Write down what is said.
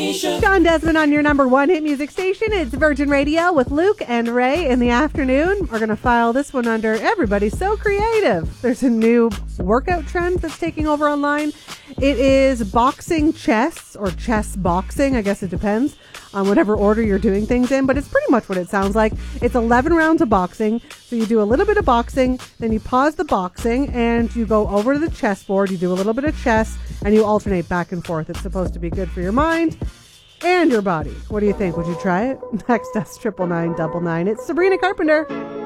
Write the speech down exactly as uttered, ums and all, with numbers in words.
station. Sean Desmond on your number one hit music station. It's Virgin Radio with Luke and Ray in the afternoon. We're going to file this one under Everybody's So Creative. There's a new workout trend that's taking over online. It is boxing chess, or chess boxing. I guess it depends on whatever order you're doing things in, but it's pretty much what it sounds like. It's eleven rounds of boxing. So you do a little bit of boxing, then you pause the boxing, and you go over to the chessboard. You do a little bit of chess, and you alternate back and forth. It's supposed to be good for your mind and your body. What do you think? Would you try it? Text us triple nine double nine. It's Sabrina Carpenter.